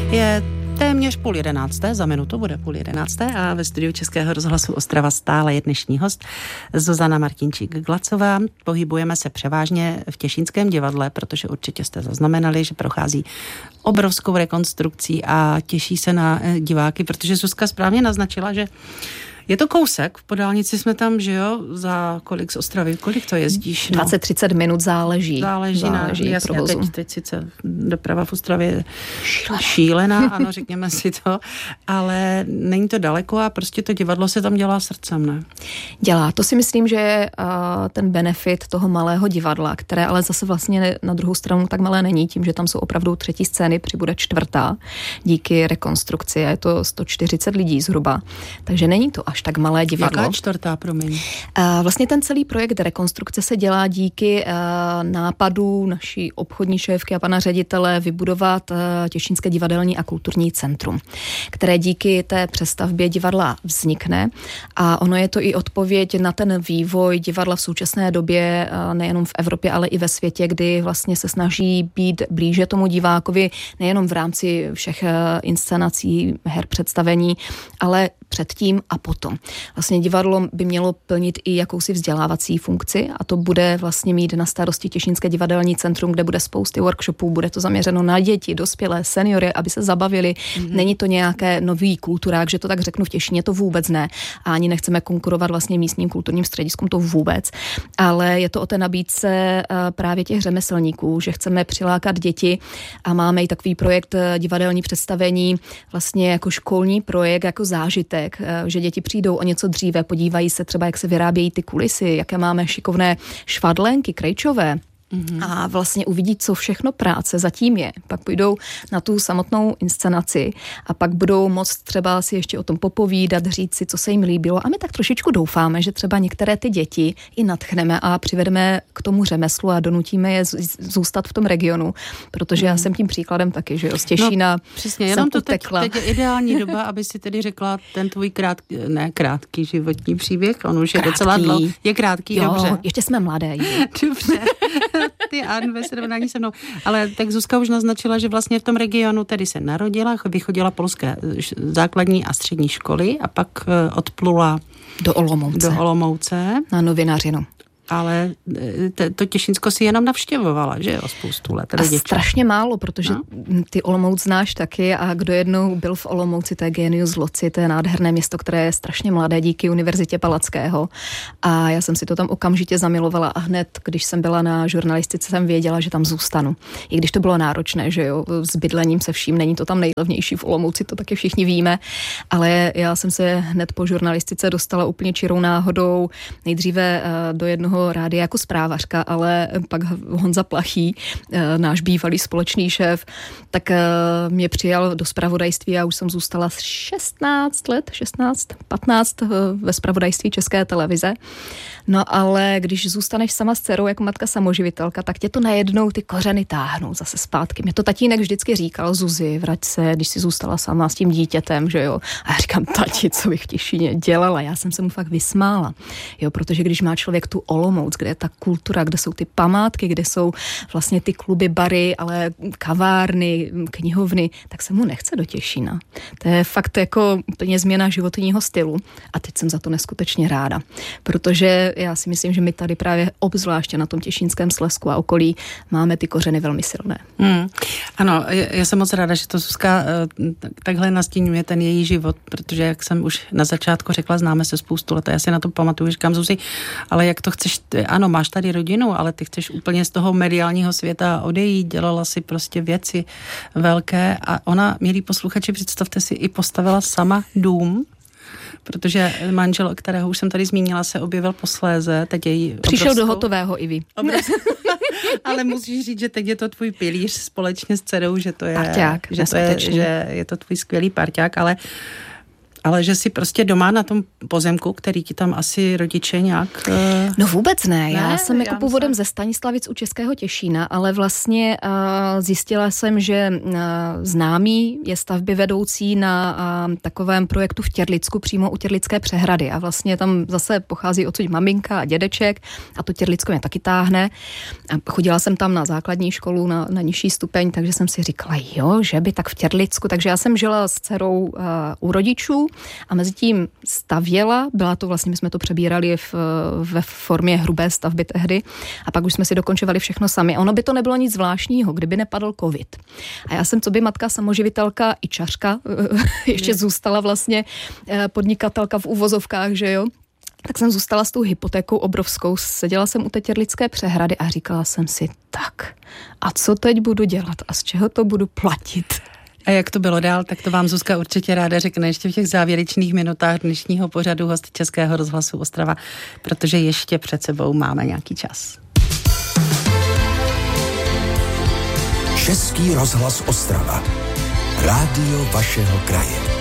Je téměř 10:30, za minutu bude 10:30 a ve studiu Českého rozhlasu Ostrava stále je dnešní host Zuzana Martinčík-Glacová. Pohybujeme se převážně v Těšínském divadle, protože určitě jste zaznamenali, že prochází obrovskou rekonstrukcí a těší se na diváky, protože Zuzka správně naznačila, že je to kousek, po dálnici jsme tam, že jo, za kolik z Ostravy, kolik to jezdíš? 20-30 minut záleží na jasně, provozu. teď sice doprava v Ostravě je šílená, ano, řekněme si to, ale není to daleko a prostě to divadlo se tam dělá srdcem, ne? Dělá. To si myslím, že je ten benefit toho malého divadla, které ale zase vlastně na druhou stranu tak malé není, tím, že tam jsou opravdu třetí scény, přibude čtvrtá díky rekonstrukci, je to 140 lidí zhruba, takže není to až tak malé divadlo. Jaká čtvrtá, promiň? Vlastně ten celý projekt rekonstrukce se dělá díky nápadu naší obchodní šéfky a pana ředitele vybudovat Těšínské divadelní a kulturní centrum, které díky té přestavbě divadla vznikne a ono je to i odpověď na ten vývoj divadla v současné době nejenom v Evropě, ale i ve světě, kdy vlastně se snaží být blíže tomu divákovi nejenom v rámci všech inscenací, her, představení, ale předtím a potom. Vlastně divadlo by mělo plnit i jakousi vzdělávací funkci a to bude vlastně mít na starosti Těšínské divadelní centrum, kde bude spousty workshopů, bude to zaměřeno na děti, dospělé, seniory, aby se zabavili. Není to nějaké nový kulturák, že to tak řeknu v Těšíně, to vůbec ne. A ani nechceme konkurovat vlastně místním kulturním střediskům, to vůbec. Ale je to o té nabídce právě těch řemeslníků, že chceme přilákat děti a máme i takový projekt divadelní představení vlastně jako školní projekt, jako zážitek, že děti přijdou o něco dříve, podívají se třeba, jak se vyrábějí ty kulisy, jaké máme šikovné švadlenky, krejčové. A vlastně uvidí, co všechno práce zatím je. Pak půjdou na tu samotnou inscenaci a pak budou moct třeba si ještě o tom popovídat, říct si, co se jim líbilo. A my tak trošičku doufáme, že třeba některé ty děti i nadchneme a přivedeme k tomu řemeslu a donutíme je zůstat v tom regionu, protože já jsem tím příkladem taky, že jo, z Těšína. No, přesně, jenom to teď je ideální doba, aby si tedy řekla ten tvůj krátký životní příběh, on už je docela dlouhý. Je krátký, jo, dobře. Ještě jsme mladé. Dobře. Ty An ve srovnání se mnou. Ale tak Zuzka už naznačila, že vlastně v tom regionu tedy se narodila, vychodila polské základní a střední školy a pak odplula do Olomouce. Na novinařinu. Ale to Těšínsko si jenom navštěvovala, že jo, spoustu let. A strašně málo, protože ty Olomouc znáš taky a kdo jednou byl v Olomouci, to je genius loci, to je nádherné město, které je strašně mladé díky Univerzitě Palackého. A já jsem si to tam okamžitě zamilovala a hned, když jsem byla na žurnalistice, jsem věděla, že tam zůstanu. I když to bylo náročné, že jo, s bydlením se vším, není to tam nejlevnější v Olomouci, to taky všichni víme, ale já jsem se hned po žurnalistice dostala úplně čirou náhodou nejdříve do jednoho rádia jako zprávařka, ale pak Honza Plachý, náš bývalý společný šéf, tak mě přijal do zpravodajství a už jsem zůstala 15 ve zpravodajství České televize. No ale když zůstaneš sama s dcerou jako matka samoživitelka, tak tě to najednou ty kořeny táhnou zase zpátky. Mě to tatínek vždycky říkal, Zuzi, vrať se, když jsi zůstala sama s tím dítětem, že jo. A já říkám, tati, co bych v Těšíně dělala? Já jsem se mu fakt vysmála. Jo, protože když má člověk tu Olomouc, kde je ta kultura, kde jsou ty památky, kde jsou vlastně ty kluby, bary, ale kavárny, knihovny, tak se mu nechce do Těšína. To je fakt jako úplně změna životního stylu a teď jsem za to neskutečně ráda, protože já si myslím, že my tady právě obzvláště na tom Těšínském Slezsku a okolí máme ty kořeny velmi silné. Ano, já jsem moc ráda, že to Zuzka takhle nastínuje ten její život, protože jak jsem už na začátku řekla, známe se spoustu let a já si na to pamatuju, říkám Zuzi, ale jak to chceš, ano, máš tady rodinu, ale ty chceš úplně z toho mediálního světa odejít, dělala si prostě věci velké a ona, milí posluchači, představte si, i postavila sama dům, protože manžel, kterého už jsem tady zmínila, se objevil posléze, teď její přišel do hotového i vy. Ale musíš říct, že teď je to tvůj pilíř společně s dcerou, že to je parťák, že je to tvůj skvělý parťák, ale Ale že si prostě doma na tom pozemku, který ti tam asi rodiče nějak... No vůbec ne. Já jsem jako původem ze Stanislavic u Českého Těšína, ale vlastně zjistila jsem, že známý je stavbyvedoucí na takovém projektu v Těrlicku, přímo u Těrlické přehrady. A vlastně tam zase pochází odsud maminka a dědeček a to Těrlicko mě taky táhne. A chodila jsem tam na základní školu, na nižší stupeň, takže jsem si říkala, jo, že by tak v Těrlicku. Takže já jsem žila s dcerou u rodičů a mezi tím stavěla, byla to vlastně, my jsme to přebírali ve formě hrubé stavby tehdy a pak už jsme si dokončovali všechno sami. Ono by to nebylo nic zvláštního, kdyby nepadl covid. A já jsem coby matka samoživitelka i čařka, ještě zůstala vlastně podnikatelka v uvozovkách, že jo. Tak jsem zůstala s tou hypotékou obrovskou, seděla jsem u té Těrlické přehrady a říkala jsem si, tak a co teď budu dělat a z čeho to budu platit? A jak to bylo dál, tak to vám Zuzka určitě ráda řekne ještě v těch závěrečných minutách dnešního pořadu Host Českého rozhlasu Ostrava, protože ještě před sebou máme nějaký čas. Český rozhlas Ostrava. Rádio vašeho kraje.